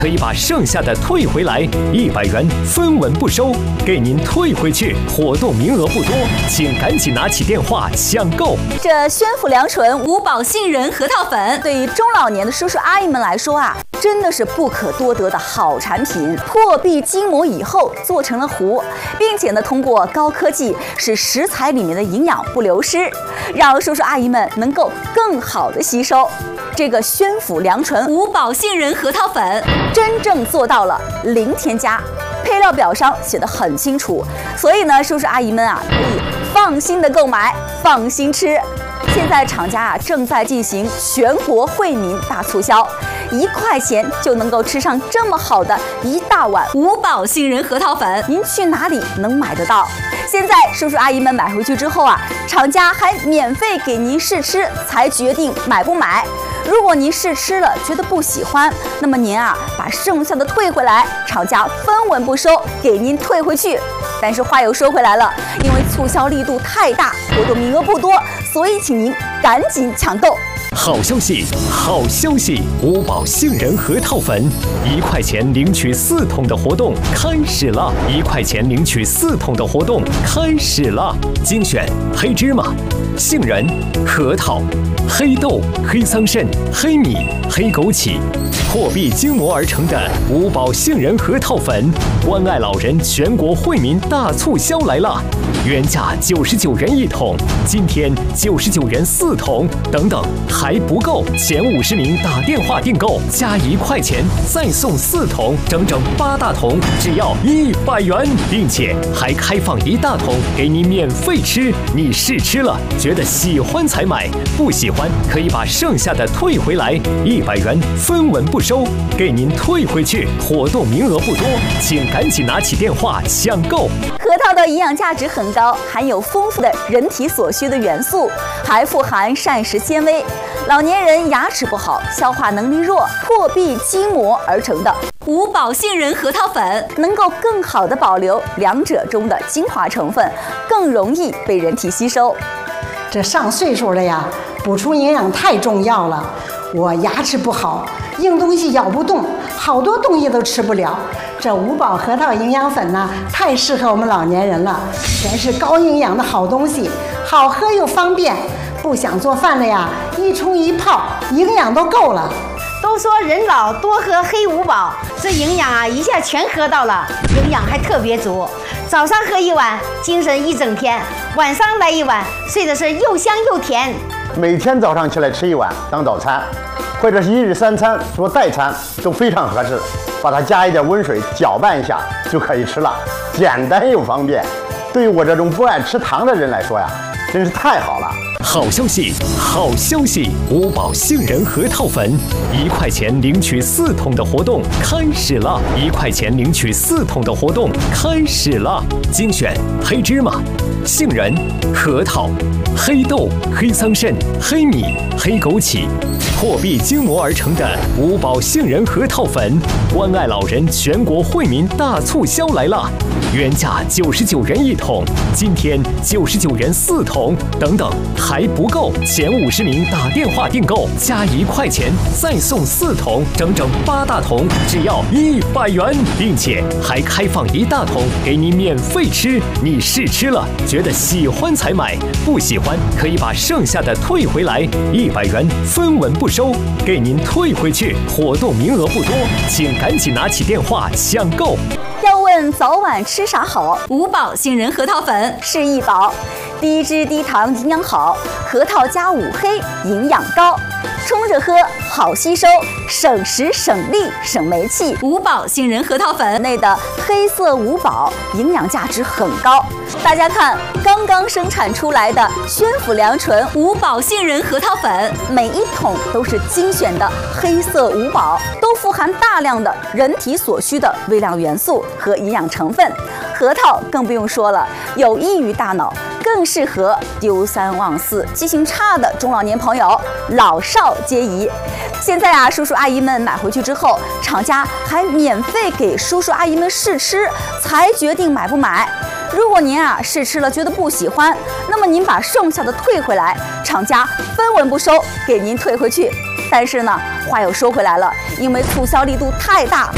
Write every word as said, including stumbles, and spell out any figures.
可以把剩下的退回来，一百元分文不收，给您退回去。活动名额不多，请赶紧拿起电话抢购。 这宣府良醇五宝杏仁核桃粉，对于中老年的叔叔阿姨们来说啊，真的是不可多得的好产品。破壁筋膜以后做成了糊，并且呢，通过高科技使食材里面的营养不流失，让叔叔阿姨们能够更好的吸收。这个宣府良醇五宝杏仁核桃粉真正做到了零添加，配料表上写得很清楚，所以呢，叔叔阿姨们啊可以放心的购买，放心吃。现在厂家啊正在进行全国惠民大促销，一块钱就能够吃上这么好的一大碗五宝杏仁核桃粉，您去哪里能买得到？现在叔叔阿姨们买回去之后啊，厂家还免费给您试吃，才决定买不买。如果您试吃了觉得不喜欢，那么您啊把剩下的退回来，厂家分文不收，给您退回去。但是话又说回来了，因为促销力度太大，活动名额不多，所以请您赶紧抢购。 好消息，好消息！五宝杏仁核桃粉一块钱领取四桶的活动开始了，一块钱领取四桶的活动开始了。精选黑芝麻、杏仁、核桃、黑豆、黑桑葚、黑米、黑枸杞，破壁筋膜而成的五宝杏仁核桃粉，关爱老人全国惠民大促销来了！原价九十九元一桶，今天九十九元四桶，等等还不够，前五十名打电话订购加一块钱再送四桶，整整八大桶，只要一百元，并且还开放一大桶给你免费吃。你试吃了，觉得喜欢才买，不喜欢可以把剩下的退回来，一百元分文不收，给您退回去。活动名额不多，请赶紧拿起电话抢购。 核桃的营养价值很高，含有丰富的人体所需的元素，还富含膳食纤维。老年人牙齿不好、消化能力弱、破壁筋膜而成的五宝杏仁核桃粉，能够更好的保留两者中的精华成分，更容易被人体吸收。 这上岁数了呀，补充营养太重要了。我牙齿不好，硬东西咬不动，好多东西都吃不了。这五宝核桃营养粉呢，太适合我们老年人了，全是高营养的好东西，好喝又方便。不想做饭了呀，一冲一泡，营养都够了。 都说人老多喝黑五宝，这营养啊一下全喝到了，营养还特别足。早上喝一碗，精神一整天；晚上来一碗，睡的是又香又甜。 每天早上起来吃一碗当早餐，或者是一日三餐做代餐都非常合适。把它加一点温水搅拌一下就可以吃了，简单又方便。对于我这种不爱吃糖的人来说呀，真是太好了。 好消息，好消息！五宝杏仁核桃粉一块钱领取四桶的活动开始了，一块钱领取四桶的活动开始了。精选黑芝麻、杏仁、核桃、黑豆、黑桑葚、黑米、黑枸杞，破壁筋膜而成的五宝杏仁核桃粉，关爱老人全国惠民大促销来了！原价九十九元一桶，今天九十九元四桶，等等还不够，前五十名打电话订购加一块钱再送四桶，整整八大桶，只要一百元，并且还开放一大桶给你免费吃。你试吃了，觉得喜欢才买，不喜欢可以把剩下的退回来，一百元分文不收，给您退回去。活动名额不多，请赶紧拿起电话抢购。 要问早晚吃啥好，五宝杏仁核桃粉是一宝，低脂低糖营养好，核桃加五黑营养高，冲着喝好吸收，省时省力省煤气。五宝杏仁核桃粉内的黑色五宝营养价值很高，大家看刚刚生产出来的宣府良醇五宝杏仁核桃粉，每一桶都是精选的黑色五宝，都富含大量的人体所需的微量元素和营养成分。核桃更不用说了，有益于大脑，更适合丢三忘四、记性差的中老年朋友，老少皆宜。现在啊，叔叔阿姨们买回去之后，厂家还免费给叔叔阿姨们试吃，才决定买不买。如果您啊试吃了觉得不喜欢，那么您把剩下的退回来，厂家分文不收，给您退回去。但是呢，话又说回来了，因为促销力度太大，